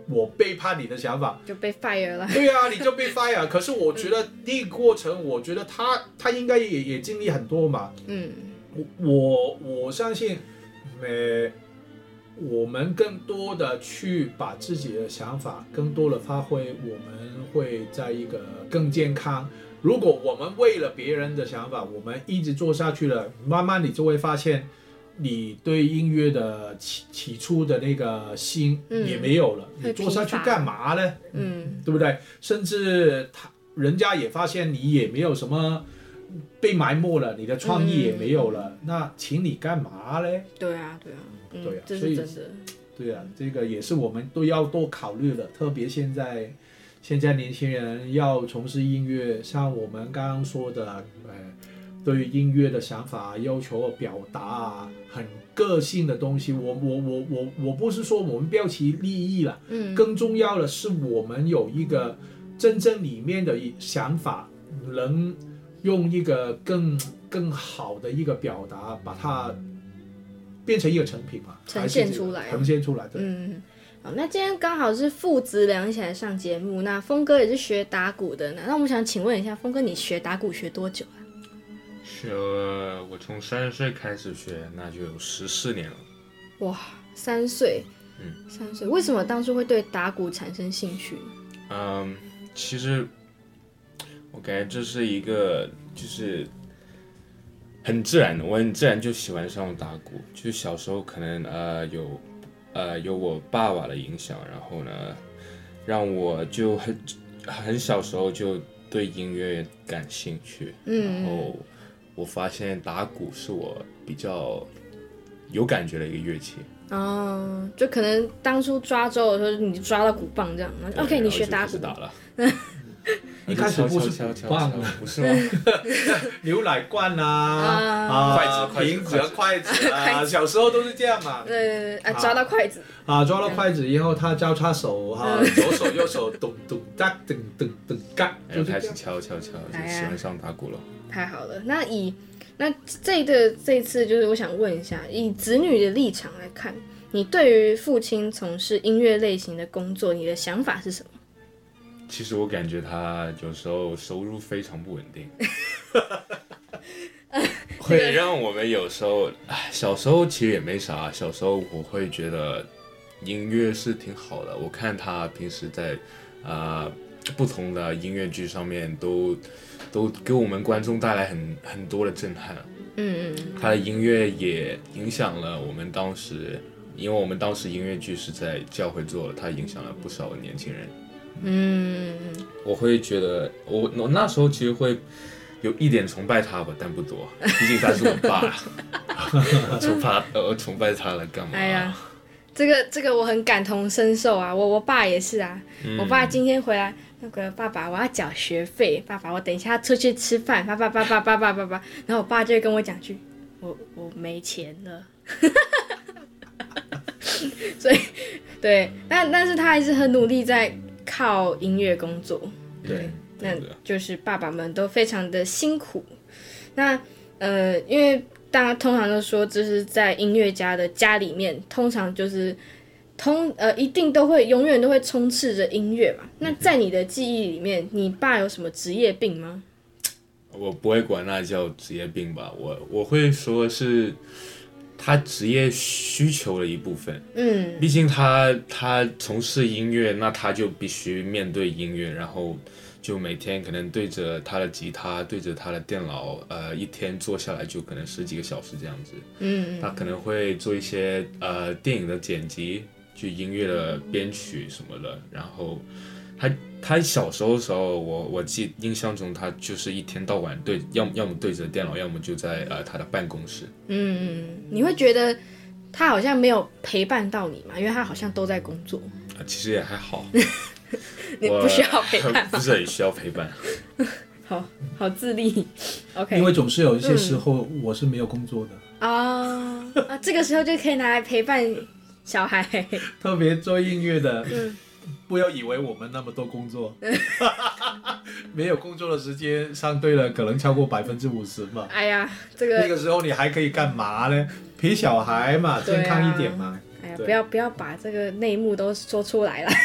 我背叛你的想法， 就被 fire 了。 对啊，你就被 fire。可是我觉得第一个过程，我觉得他应该也经历很多嘛。我相信，我们更多的去把自己的想法更多的发挥，我们会在一个更健康。如果我们为了别人的想法，我们一直做下去了，慢慢你就会发现，你对音乐的起初的那个心也没有了，你做下去干嘛呢？对不对？甚至人家也发现你也没有什么被埋没了，你的创意也没有了，那请你干嘛呢？ 对啊，这是真的。 对啊，这个也是我们都要多考虑的，特别现在年轻人要从事音乐，像我们刚刚说的，对于音乐的想法、要求、表达很个性的东西，我不是说我们标奇立异了，更重要的是我们有一个真正里面的想法，能用一个更好的一个表达，把它变成一个成品嘛， 呈现出来，对。好，那今天刚好是父子俩一起来上节目，那峰哥也是学打鼓的呢，那我们想请问一下，峰哥你学打鼓学多久啊？ 学了，我从3岁开始学，那就有14年了。 哇，3岁，3岁，为什么当初会对打鼓产生兴趣？ 其实我感觉这是一个就是很自然的，我很自然就喜欢上打鼓，就是小时候可能有我爸爸的影响，然后呢，让我就很小时候就对音乐感兴趣，然后我发现打鼓是我比较有感觉的一个乐器。 就可能当初抓周的时候，你就抓到鼓棒这样 ，OK， 你学打鼓。 打了。 一开始不是鼓棒， 不是吗？ 牛奶罐瓶子、筷子啊，小时候都是这样嘛。 对，抓到筷子。 抓到筷子以后，他交叉手左手右手咚咚哒噔噔噔嘎， 就开始敲，就喜欢上打鼓了。 太好了，那这一次就是我想问一下，以子女的立场来看，你对于父亲从事音乐类型的工作，你的想法是什么？ 其实我感觉他有时候收入非常不稳定，会让我们有时候，小时候其实也没啥，小时候我会觉得音乐是挺好的，我看他平时在不同的音乐剧上面都给我们观众带来很多的震撼。他的音乐也影响了我们当时，因为我们当时音乐剧是在教会做的，他影响了不少年轻人。我会觉得我那时候其实会有一点崇拜他吧，但不多，毕竟他是我爸。我崇拜他了干嘛？ 哎呀，这个我很感同身受啊，我爸也是啊。我爸今天回来，那个爸爸我要缴学费，爸爸我等一下出去吃饭，爸，然后我爸就会跟我讲句，我没钱了。所以对，但是他还是很努力在靠音乐工作。 对， 那就是爸爸们都非常的辛苦。那因为大家通常都说，就是在音乐家的家里面，通常就是一定都会永远都会充斥着音乐嘛。那在你的记忆里面，你爸有什么职业病吗？ 我不会管那叫职业病吧，我会说是他职业需求的一部分。毕竟他从事音乐，那他就必须面对音乐，然后就每天可能对着他的吉他，对着他的电脑，一天坐下来就可能10几个小时这样子。他可能会做一些电影的剪辑，就音乐的编曲什么的。然后他小时候的时候，我印象中他就是一天到晚要么对着电脑，要么就在他的办公室。 你会觉得他好像没有陪伴到你嘛？因为他好像都在工作。 其实也还好。 你不需要陪伴吗？ 不是很需要陪伴。 好自立。OK。 因为总是有一些时候我是没有工作的。这个时候就可以拿来陪伴小孩。 特别做音乐的。不要以为我们那么多工作，没有工作的时间相对了可能超过50%嘛。 哎呀， 那个时候你还可以干嘛呢？陪小孩嘛，健康一点嘛。 哎呀，不要把这个内幕都说出来了。